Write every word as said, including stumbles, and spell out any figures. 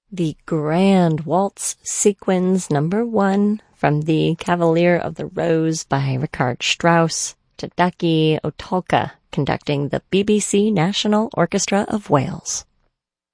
The Grand Waltz Sequence Number One from the Cavalier of the Rose by Richard Strauss, Tadaki Otulka conducting the B B C National Orchestra of Wales.